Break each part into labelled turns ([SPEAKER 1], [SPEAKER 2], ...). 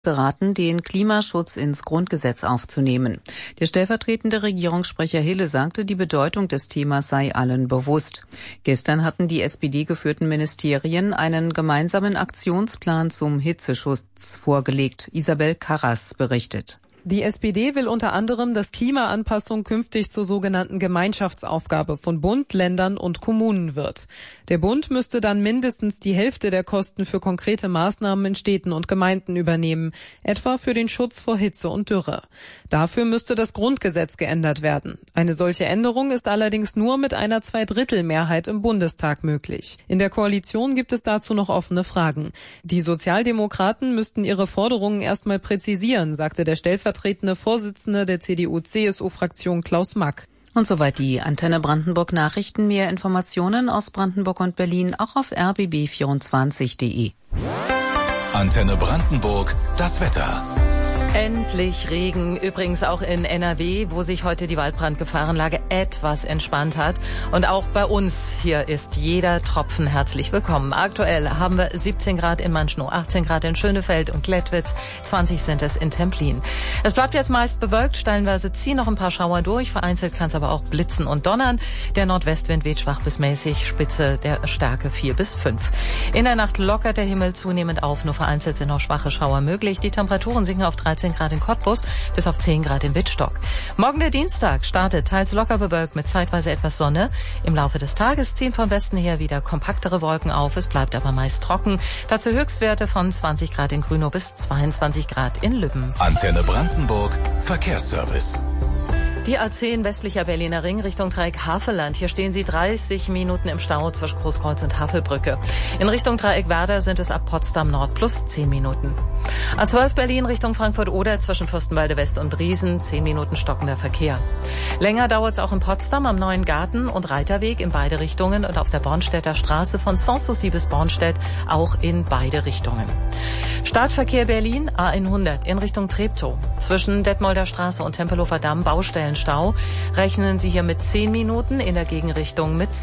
[SPEAKER 1] beraten, den Klimaschutz ins Grundgesetz aufzunehmen. Der stellvertretende Regierungssprecher Hille sagte, die Bedeutung des Themas sei allen bewusst. Gestern hatten die SPD-geführten Ministerien einen gemeinsamen Aktionsplan zum Hitzeschutz vorgelegt. Isabel Karras berichtet.
[SPEAKER 2] Die SPD will unter anderem, dass Klimaanpassung künftig zur sogenannten Gemeinschaftsaufgabe von Bund, Ländern und Kommunen wird. Der Bund müsste dann mindestens die Hälfte der Kosten für konkrete Maßnahmen in Städten und Gemeinden übernehmen, etwa für den Schutz vor Hitze und Dürre. Dafür müsste das Grundgesetz geändert werden. Eine solche Änderung ist allerdings nur mit einer Zweidrittelmehrheit im Bundestag möglich. In der Koalition gibt es dazu noch offene Fragen. Die Sozialdemokraten müssten ihre Forderungen erstmal präzisieren, sagte der stellvertretende Vorsitzende der CDU-CSU-Fraktion Klaus Mack.
[SPEAKER 1] Und soweit die Antenne Brandenburg Nachrichten. Mehr Informationen aus Brandenburg und Berlin auch auf rbb24.de.
[SPEAKER 3] Antenne Brandenburg, das Wetter.
[SPEAKER 4] Endlich Regen, übrigens auch in NRW, wo sich heute die Waldbrandgefahrenlage etwas entspannt hat. Und auch bei uns hier ist jeder Tropfen herzlich willkommen. Aktuell haben wir 17 Grad in Manschnow, 18 Grad in Schönefeld und Klettwitz, 20 sind es in Templin. Es bleibt jetzt meist bewölkt, stellenweise ziehen noch ein paar Schauer durch, vereinzelt kann es aber auch blitzen und donnern. Der Nordwestwind weht schwach bis mäßig, Spitze der Stärke 4 bis 5. In der Nacht lockert der Himmel zunehmend auf, nur vereinzelt sind noch schwache Schauer möglich. Die Temperaturen sinken auf 13 Grad in Cottbus bis auf 10 Grad in Wittstock. Morgen der Dienstag startet teils locker bewölkt mit zeitweise etwas Sonne. Im Laufe des Tages ziehen von Westen her wieder kompaktere Wolken auf. Es bleibt aber meist trocken. Dazu Höchstwerte von 20 Grad in Grünow bis 22 Grad in Lübben.
[SPEAKER 3] Antenne Brandenburg, Verkehrsservice.
[SPEAKER 4] Die A10 westlicher Berliner Ring Richtung Dreieck Havelland. Hier stehen Sie 30 Minuten im Stau zwischen Großkreuz und Havelbrücke. In Richtung Dreieck Werder sind es ab Potsdam Nord plus 10 Minuten. A12 Berlin Richtung Frankfurt-Oder zwischen Fürstenwalde West und Briesen 10 Minuten stockender Verkehr. Länger dauert es auch in Potsdam am Neuen Garten und Reiterweg in beide Richtungen und auf der Bornstedter Straße von Sanssouci bis Bornstedt auch in beide Richtungen. Startverkehr Berlin A100 in Richtung Treptow. Zwischen Detmolder Straße und Tempelhofer Damm Baustellenstau. Rechnen Sie hier mit 10 Minuten, in der Gegenrichtung mit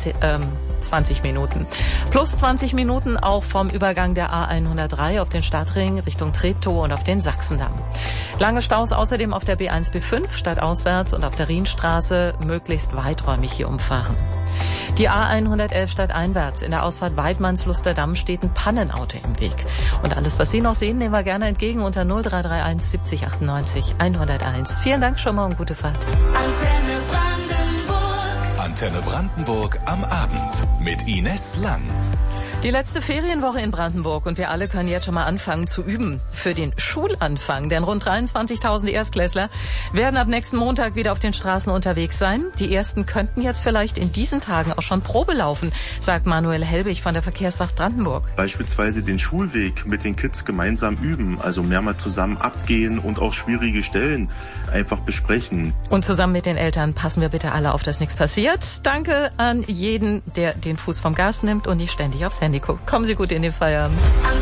[SPEAKER 4] 20 Minuten. Plus 20 Minuten auch vom Übergang der A103 auf den Stadtring Richtung Treptow und auf den Sachsendamm. Lange Staus außerdem auf der B1, B5 stadtauswärts und auf der Rienstraße, möglichst weiträumig hier umfahren. Die A111 stadteinwärts in der Ausfahrt Weidmannslusterdamm steht ein Pannenauto im Weg. Und alles, was Sie noch sehen, nehmen wir gerne entgegen unter 0331 70 98 101. Vielen Dank schon mal und gute Fahrt.
[SPEAKER 3] Antenne Brandenburg. Antenne Brandenburg am Abend mit Ines Lang.
[SPEAKER 4] Die letzte Ferienwoche in Brandenburg und wir alle können jetzt schon mal anfangen zu üben für den Schulanfang. Denn rund 23.000 Erstklässler werden ab nächsten Montag wieder auf den Straßen unterwegs sein. Die ersten könnten jetzt vielleicht in diesen Tagen auch schon Probe laufen, sagt Manuel Helbig von der Verkehrswacht Brandenburg.
[SPEAKER 5] Beispielsweise den Schulweg mit den Kids gemeinsam üben, also mehrmals zusammen abgehen und auch schwierige Stellen einfach besprechen.
[SPEAKER 4] Und zusammen mit den Eltern passen wir bitte alle auf, dass nichts passiert. Danke an jeden, der den Fuß vom Gas nimmt und nicht ständig aufs Handy guckt. Kommen Sie gut in den Feierabend.